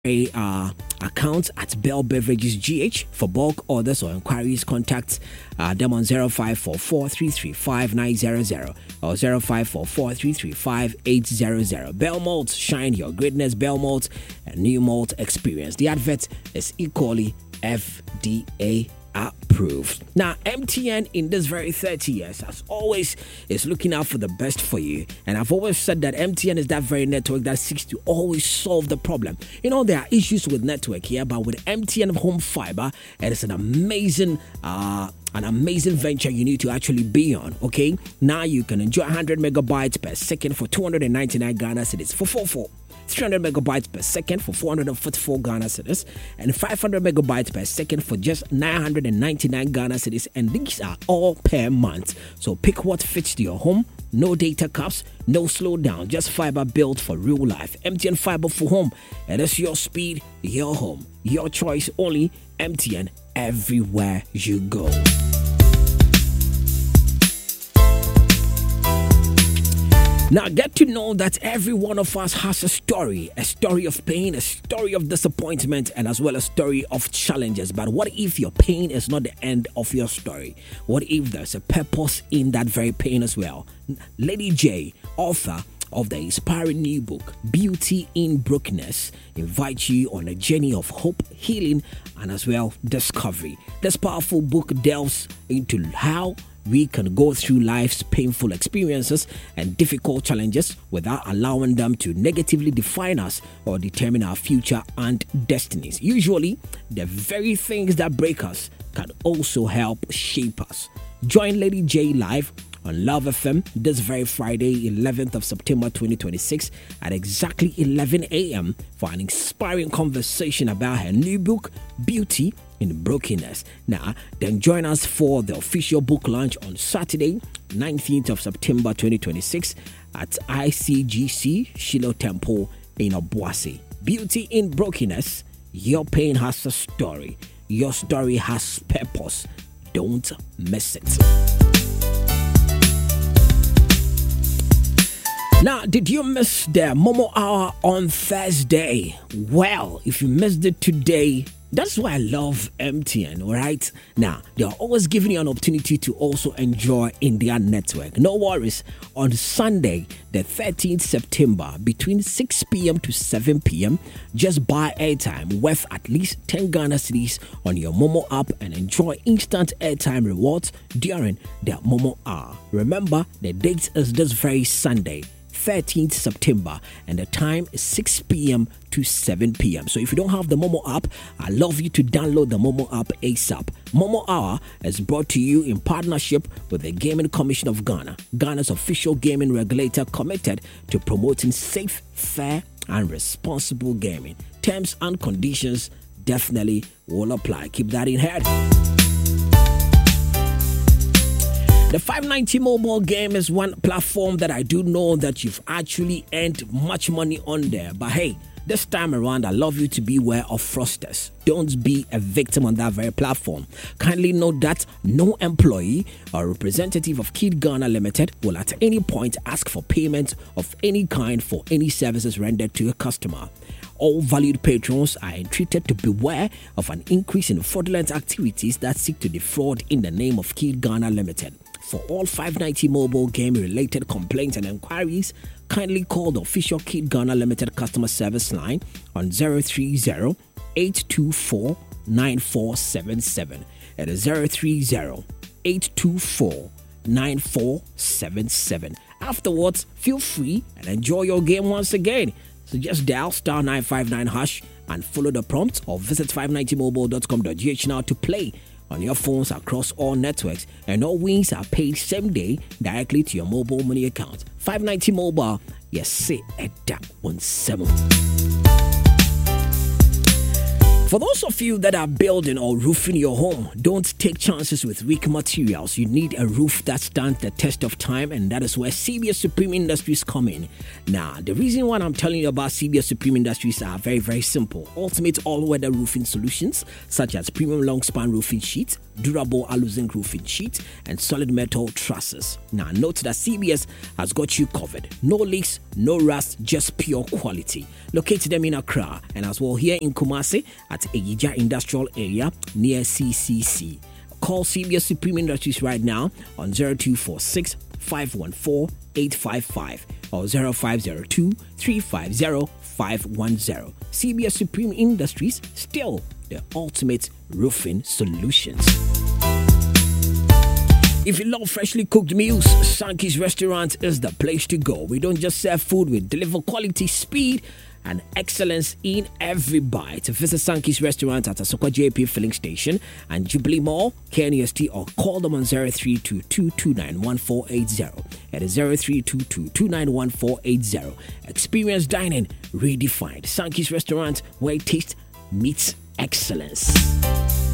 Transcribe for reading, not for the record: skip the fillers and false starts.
account at Bell Beverages GH. For bulk orders or inquiries, contact them on 0544-335-900 or 0544-335-800. Bell Malt, shine your greatness. Bell Malt, a new malt experience. The advert is equally FDA approved. Now, MTN in this very 30 years, as always, is looking out for the best for you. And I've always said that MTN is that very network that seeks to always solve the problem. You know, there are issues with network here, but with MTN Home Fiber, it is an amazing venture you need to actually be on. Okay, now you can enjoy 100 megabytes per second for 299 Ghana cedis for 300 megabytes per second for 444 Ghana cedis, and 500 megabytes per second for just 999 Ghana cedis, and these are all per month. So pick what fits to your home. No data caps, no slowdown, just fiber built for real life. MTN Fiber for Home. It is your speed, your home, your choice only. MTN everywhere you go. Now, get to know that every one of us has a story of pain, a story of disappointment, and as well a story of challenges. But what if your pain is not the end of your story? What if there's a purpose in that very pain as well? Lady J, author of the inspiring new book, Beauty in Brokenness, invites you on a journey of hope, healing, and as well discovery. This powerful book delves into how we can go through life's painful experiences and difficult challenges without allowing them to negatively define us or determine our future and destinies. Usually, the very things that break us can also help shape us. Join Lady J live on Love FM this very Friday, 11th of September 2026 at exactly 11 a.m. for an inspiring conversation about her new book, Beauty in Brokenness. Now, then join us for the official book launch on Saturday, 19th of September 2026 at ICGC Shiloh Temple in Obuasi. Beauty in Brokenness. Your pain has a story. Your story has purpose. Don't miss it. Now, did you miss the Momo Hour on Thursday? Well, if you missed it today, that's why I love MTN, alright? Now, they are always giving you an opportunity to also enjoy in their network. No worries. On Sunday, the 13th September, between 6 p.m. to 7 p.m., just buy airtime worth at least 10 Ghana cedis on your Momo app and enjoy instant airtime rewards during the Momo Hour. Remember, the date is this very Sunday, 13th September, and the time is 6 p.m. to 7 p.m. So if you don't have the Momo app, I'd love you to download the Momo app ASAP. Momo Hour is brought to you in partnership with the Gaming Commission of Ghana, Ghana's official gaming regulator committed to promoting safe, fair, and responsible gaming. Terms and conditions definitely will apply. Keep that in head. The 590 mobile game is one platform that I do know that you've actually earned much money on there. But hey, this time around, I love you to beware of fraudsters. Don't be a victim on that very platform. Kindly note that no employee or representative of Kid Ghana Limited will at any point ask for payment of any kind for any services rendered to a customer. All valued patrons are entreated to beware of an increase in fraudulent activities that seek to defraud in the name of Kid Ghana Limited. For all 590 mobile game related complaints and inquiries, kindly call the official Kid Ghana Limited customer service line on 030-824-9477. It is 030-824-9477. Afterwards, feel free and enjoy your game once again. So just dial star 959 hash and follow the prompts, or visit 590mobile.com.gh now to play on your phones across all networks, and all wins are paid same day directly to your mobile money account. 590 mobile, yes, say a that 17. For those of you that are building or roofing your home, don't take chances with weak materials. You need a roof that stands the test of time, and that is where CBS Supreme Industries come in. Now, the reason why I'm telling you about CBS Supreme Industries are very, very simple. Ultimate all-weather roofing solutions such as premium long-span roofing sheets, durable alu-zinc roofing sheet, and solid metal trusses. Now, note that CBS has got you covered. No leaks, no rust, just pure quality. Locate them in Accra and as well here in Kumasi at Ejija Industrial Area near CCC. Call CBS Supreme Industries right now on 0246 514 855 or 0502 350 510. CBS Supreme Industries, still the ultimate roofing solutions. If you love freshly cooked meals, Sankey's Restaurant is the place to go. We don't just serve food, we deliver quality, speed, and excellence in every bite. Visit Sankey's Restaurant at Asokwa JP Filling Station and Jubilee Mall, KNUST, or call them on 0322291480. It is 0322291480. Experience dining redefined. Sankey's Restaurant, where taste meets excellence.